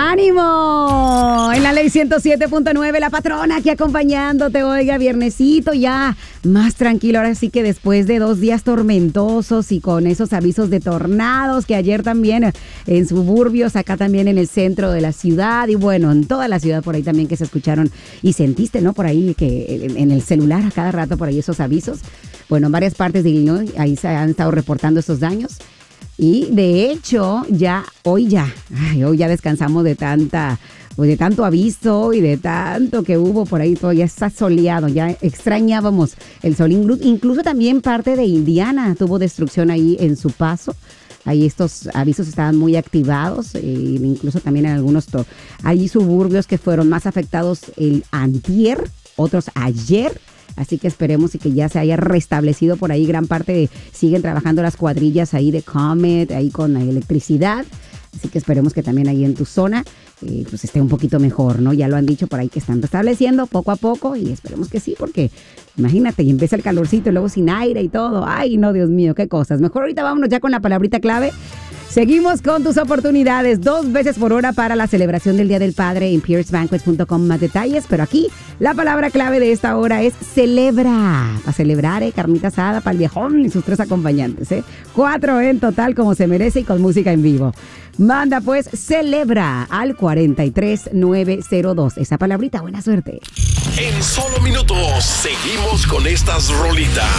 ¡Ánimo! En la ley 107.9, la patrona aquí acompañándote. Oiga, viernesito ya más tranquilo. Ahora sí que después de 2 días tormentosos y con esos avisos de tornados que ayer también en suburbios, acá también en el centro de la ciudad y bueno, en toda la ciudad por ahí también que se escucharon y sentiste, ¿no? Por ahí que en el celular a cada rato por ahí esos avisos. Bueno, en varias partes de Illinois ahí se han estado reportando esos daños. Y de hecho, hoy ya descansamos de tanto aviso y de tanto que hubo por ahí, todo ya está soleado, ya extrañábamos el sol. Incluso también parte de Indiana tuvo destrucción ahí en su paso. Ahí estos avisos estaban muy activados, incluso también en algunos hay suburbios que fueron más afectados el antier, otros ayer. Así que esperemos y que ya se haya restablecido por ahí gran parte. Siguen trabajando las cuadrillas ahí de Comet, ahí con la electricidad. Así que esperemos que también ahí en tu zona pues esté un poquito mejor, ¿no? Ya lo han dicho por ahí que están restableciendo poco a poco y esperemos que sí, porque imagínate, y empieza el calorcito y luego sin aire y todo. Ay, no, Dios mío, qué cosas. Mejor ahorita vámonos ya con la palabrita clave. Seguimos con tus oportunidades 2 veces por hora para la celebración del Día del Padre en piercebanquets.com. Más detalles, pero aquí la palabra clave de esta hora es celebra. Para celebrar, carnita asada para el viejón y sus 3 acompañantes. 4 en total como se merece y con música en vivo. Manda pues celebra al 43902. Esa palabrita, buena suerte. En solo minutos seguimos con estas rolitas.